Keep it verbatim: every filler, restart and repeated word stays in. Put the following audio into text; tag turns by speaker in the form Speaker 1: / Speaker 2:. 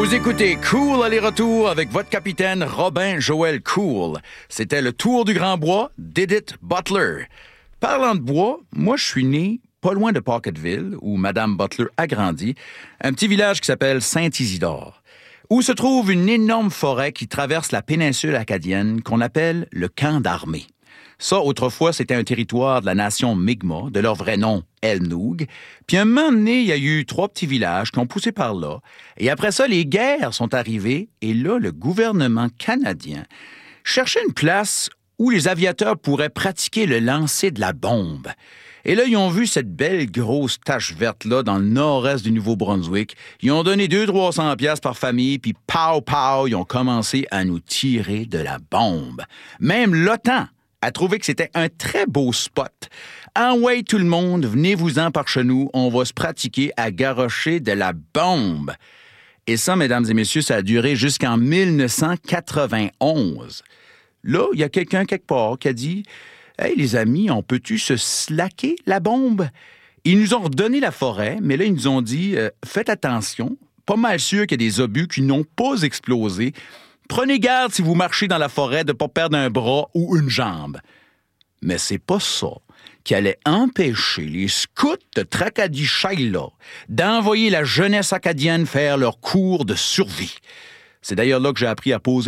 Speaker 1: Vous écoutez Cool aller-retour avec votre capitaine Robin Joël Cool. C'était le Tour du Grand Bois d'Edith Butler. Parlant de bois, moi je suis né pas loin de Pocketville, où Madame Butler a grandi, un petit village qui s'appelle Saint-Isidore, où se trouve une énorme forêt qui traverse la péninsule acadienne qu'on appelle le camp d'armée. Ça, autrefois, c'était un territoire de la nation Mi'kmaq, de leur vrai nom, Elnoog. Puis un moment donné, il y a eu trois petits villages qui ont poussé par là. Et après ça, les guerres sont arrivées. Et là, le gouvernement canadien cherchait une place où les aviateurs pourraient pratiquer le lancer de la bombe. Et là, ils ont vu cette belle grosse tache verte-là dans le nord-est du Nouveau-Brunswick. Ils ont donné deux cents à trois cents piastres par famille, puis pow, pow, ils ont commencé à nous tirer de la bombe. Même l'OTAN a trouvé que c'était un très beau spot. En ouais, tout le monde, venez-vous-en par chez nous, on va se pratiquer à garrocher de la bombe. Et ça, mesdames et messieurs, ça a duré jusqu'en dix-neuf cent quatre-vingt-onze. Là, il y a quelqu'un quelque part qui a dit « Hey, les amis, on peut-tu se slacker la bombe? » Ils nous ont redonné la forêt, mais là, ils nous ont dit euh, « Faites attention, pas mal sûr qu'il y a des obus qui n'ont pas explosé. Prenez garde si vous marchez dans la forêt de ne pas perdre un bras ou une jambe. » Mais c'est pas ça qui allait empêcher les scouts de Tracadie-Shaila d'envoyer la jeunesse acadienne faire leur cours de survie. C'est d'ailleurs là que j'ai appris à poser